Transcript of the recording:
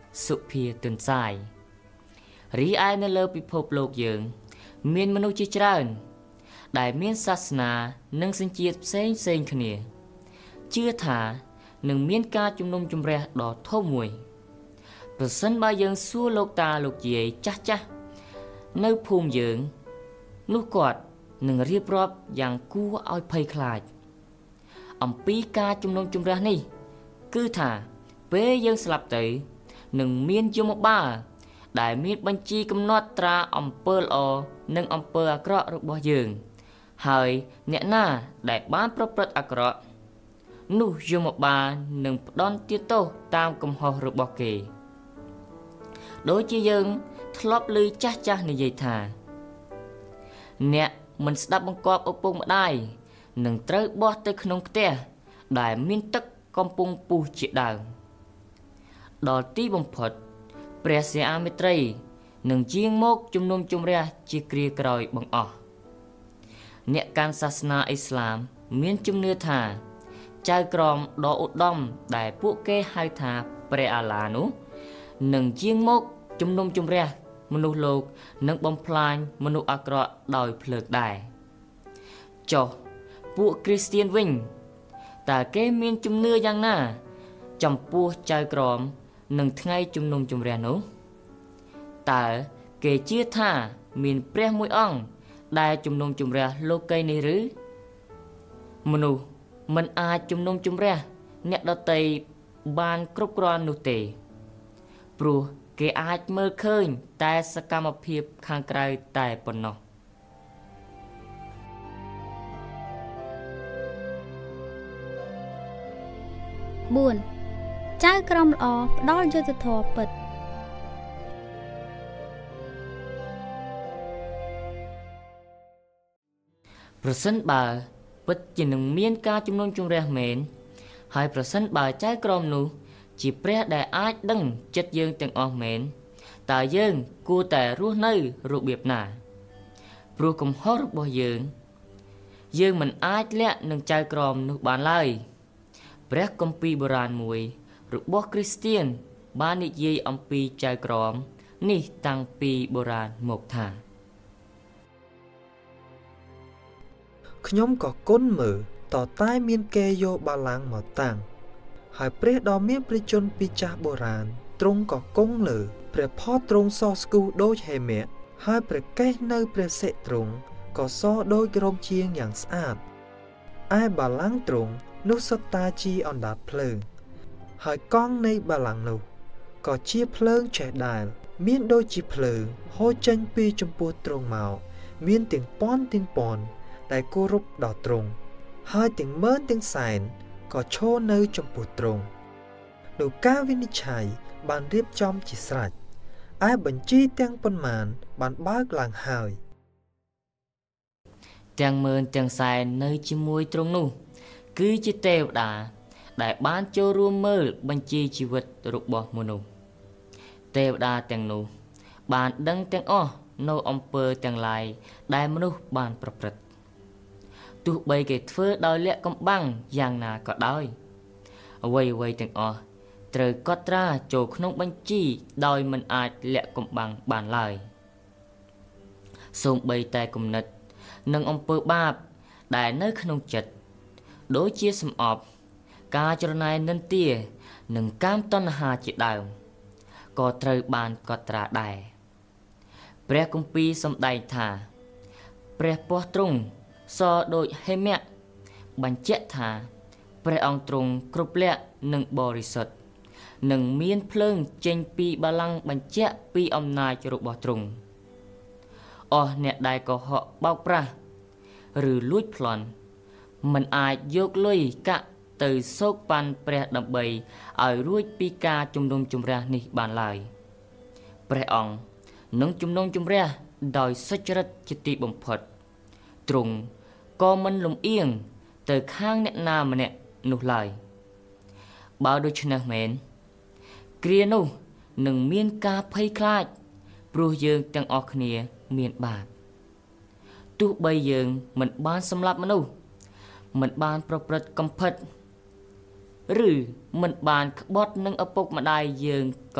សុភាទន្សាយរីឯនៅលើពិភពលោកយើងមានមនុស្សជាច្រើនដែលមានសាសនានិងសញ្ជាតិផ្សេងគ្នាជឿថានឹងមានការជំនុំជម្រះដ៏ធំមួយប្រសិនបើយើងសួរលោកតាលោកយាយចាស់នៅភូមិយើងនោះគាត់នឹងរៀបរាប់យ៉ាងគួរឲ្យភ័យខ្លាចអំពីការជំនុំជម្រះនេះគឺថាពេលយើងស្លាប់ទៅនឹងមានយមបាលដែលមានបញ្ជីកំណត់ត្រាអំពើល្អនិងអំពើអាក្រក់របស់យើងហើយអ្នកណាដែលបានប្រព្រឹត្តអាក្រក់នោះយមបាលនឹងផ្ដន់ទោសតាមកំហុសរបស់គេដូចជាយើងធ្លាប់ឮចាស់និយាយថាអ្នកមិនស្ដាប់បង្គាប់ឪពុកម្ដាយនឹងត្រូវបោះទៅក្នុងផ្ទះដែលមានទឹកកំពុងពុះជាដើមដល់ទីបំផុតព្រះសិអាមេត្រីនឹងយាងមកជំនុំជម្រះជាគ្រាក្រោយបង្អស់អ្នកកាន់សាសនាអ៊ីស្លាមមានជំនឿថាចៅក្រមដ៏ឧត្តមដែលពួកគេហៅថាព្រះអាឡានោះនឹងយាងមកជំនុំជម្រះមនុស្សលោកនិងបំផ្លាញមនុស្សអាក្រក់ដោយភ្លើងដែរចុះពួកគ្រីស្ទានវិញតើគេមានជំនឿយ៉ាងណាចំពោះចៅក្រមនឹងថ្ងៃជំនុំជម្រះនោះតើគេជឿថាមានព្រះមួយអង្គដែលជំនុំជម្រះលោកីយ៍នេះឬមនុស្សមិនអាចជំនុំជម្រះអ្នកដទៃបានគ្រប់គ្រាន់នោះទេព្រោះគេអាចមើលឃើញតែសកម្មភាពខាងក្រៅតែប៉ុណ្ណោះ 4ចៅក្រមល្អផ្ដល់យុត្តិធម៌ពិតប្រសិនបើពិតជានឹងមានការជំនុំជម្រះមែនហើយប្រសិនបើចៅក្រមនោះជាព្រះដែលអាចដឹងចិត្តយើងទាំងអស់មែនតើយើងគួរតែរស់នៅរបៀបណាព្រោះកំហុសរបស់យើងមិនអាចលាក់នឹងចៅក្រមនោះបានឡើយព្រះគម្ពីរបុរាណមួយរបស់គ្រីស្ទានបាននិយាយអំពីចៅក្រមនេះតាំងពីបុរាណមកថាខ្ញុំក៏គន់មើលតតែមានគេយកបាឡាំងមកតាំងហើយព្រះដ៏មានព្រះជន្មពីចាស់បុរាណទ្រង់ក៏គង់លើព្រះផតទ្រង់សស្គូដូចហេមៈហើយព្រះកេសនៅព្រះសិទ្រង់ក៏សដូចរោមជាងយ៉ាងស្អាតឯបាឡាំងទ្រង់នោះសុទ្ធតាជាអណ្ដាតភ្លើងហើយកង់នៃបាឡាំងនោះក៏ជាភ្លើងឆេះដែលមានដូចជាភ្លើងហូរចេញពីចំពោះទ្រង់មកមានទាំងពាន់ដែលគោរពដល់ទ្រង់ហើយទាំងម៉ឺនទាំងសែនក៏ឈរនៅចំពោះទ្រង់នោះការវិនិច្ឆ័យបានរៀបចំជាស្រេចឯបញ្ជីទាំងប៉ុន្មានបានបើកឡើងហើយទាំងម៉ឺនទាំងសែននៅជាមួយទ្រង់នោះគឺជាទេវតាដែលបានចូលរួមមើលបញ្ជីជីវិតរបស់មនុស្សទេវតាទាំងនោះបានដឹងទាំងអស់នៅអំពើទាំងឡាយដែលមនុស្សបានប្រព្រឹត្តទោះបីគេធ្វើដោយលាក់កំបាំងយ៉ាងណាក៏ដោយអ្វីទាំងអស់ត្រូវកត់ត្រាចូលក្នុងបញ្ជីដោយមិនអាចលាក់កំបាំងបានឡើយសូម្បីតែគំនិតនិងអំពើបាបដែលនៅក្នុងចិត្តដូចជាសម្អប់ការច្រណែននិន្ទានិងកាមតណ្ហាជាដើមក៏ត្រូវបានកត់ត្រាដែរព្រះគម្ពីរសម្ដែងថាព្រះពស្ត្រទ្រង់សដូចហេមៈបញ្ជាក់ថាព្រះអង្គទ្រង់គ្រប់លក្ខនិងបរិសុទ្ធនិងមានភ្លើងចេញពីបល្ល័ង្កបញ្ជាក់ពីអំណាចរបស់ទ្រង់អស់អ្នកដែលកុហកបោកប្រាស់ឬលួចប្លន់មិនអាចយកលុយកាក់ទៅសោកប៉ាន់ព្រះដើម្បីឲ្យរួចពីការជំនុំជម្រះនេះបានឡើយព្រះអង្គនឹងជំនុំជម្រះដោយសុចរិតជាទីបំផុតទ្រង់ក៏មិនលំអៀងទៅខាងអ្នកណាម្នាក់នោះឡើយបើដូច្នេះមែនគ្រានោះនឹងមានការភ័យខ្លាចព្រោះយើងទាំងអស់គ្នាមានបាបទោះបីយើងមិនបានសម្លាប់មនុស្សមិនបានប្រព្រឹត្តកំផិតឬមិនបានក្បត់នឹងឪពុកម្ដាយយើង